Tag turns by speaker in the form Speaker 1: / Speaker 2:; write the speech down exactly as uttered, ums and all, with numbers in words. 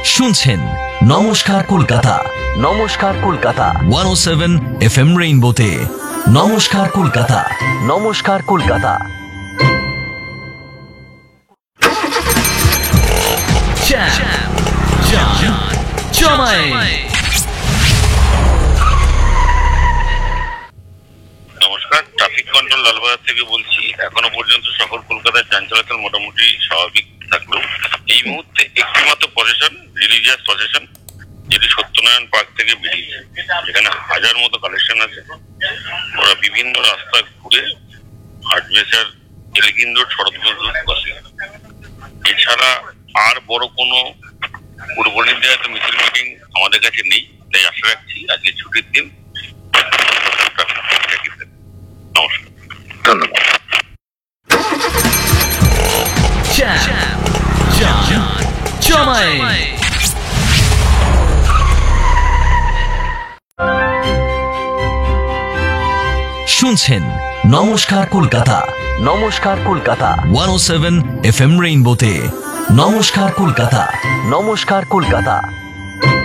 Speaker 1: শুনছেন নমস্কার কলকাতা। নমস্কার কলকাতা ওয়ান ও সেভেন এফ এম রেইনবোতে। নমস্কার কলকাতা। নমস্কার কলকাতা।
Speaker 2: নমস্কার, ট্রাফিক কন্ট্রোল লালবাজার থেকে বলছি। এখনো পর্যন্ত শহর কলকাতার যান চলাচল মোটামুটি স্বাভাবিক থাকলেও এই মুহূর্তে একটি মাত্র প্রসেশন, রিলিজিয়াস প্রসেশন, যেটি সত্যনারায়ণ পার্ক থেকে বেরিয়েছে। এখানে হাজার মতো কালেকশন আছে। ওরা বিভিন্ন রাস্তা ঘুরে হাটবেচার, এলিগিন রোড, শরৎগঞ্জ রোড বসে। এছাড়া আর বড় কোনো পূর্ব নির্ধারিত মিছিল মিটিং আমাদের কাছে নেই, তাই আশা রাখছি আজকে ছুটির দিন। নমস্কার, ধন্যবাদ।
Speaker 1: শুনছেন নমস্কার কলকাতা। নমস্কার কলকাতা ওয়ান ও সেভেন এফ এম রেইনবোতে। নমস্কার কলকাতা। নমস্কার কলকাতা।